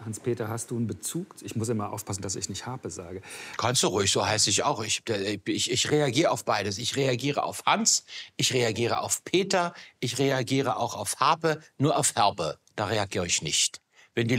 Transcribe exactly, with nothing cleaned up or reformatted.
Hans-Peter, hast du einen Bezug? Ich muss immer aufpassen, dass ich nicht Harpe sage. Kannst du ruhig, so heiße ich auch. Ich, ich, ich reagiere auf beides. Ich reagiere auf Hans, ich reagiere auf Peter, ich reagiere auch auf Harpe, nur auf Herbe. Da reagiere ich nicht.